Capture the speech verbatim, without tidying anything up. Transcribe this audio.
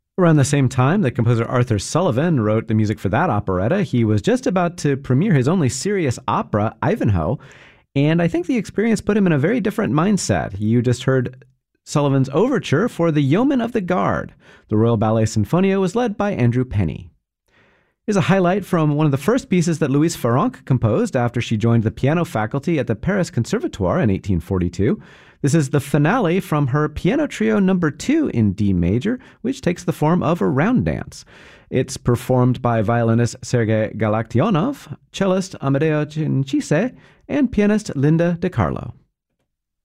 Around the same time, the composer Arthur Sullivan wrote the music for that operetta. He was just about to premiere his only serious opera, Ivanhoe, and I think the experience put him in a very different mindset. You just heard Sullivan's overture for The Yeoman of the Guard. The Royal Ballet Sinfonia was led by Andrew Penny. Here's a highlight from one of the first pieces that Louise Farrenc composed after she joined the piano faculty at the Paris Conservatoire in eighteen forty-two. This is the finale from her Piano Trio number two in D major, which takes the form of a round dance. It's performed by violinist Sergei Galaktionov, cellist Amadeo Cinchise, and pianist Linda De Carlo.